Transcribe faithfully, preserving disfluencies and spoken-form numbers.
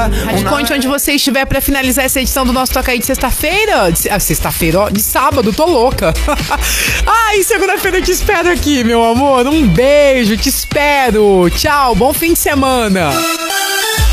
Rádio Conte, onde você estiver pra finalizar essa edição do nosso Toca Aí de sexta-feira. De, ah, sexta-feira, ó, de sábado, tô louca. Ai, segunda-feira eu te espero aqui, meu amor. Um beijo, te espero. Tchau, bom fim de semana.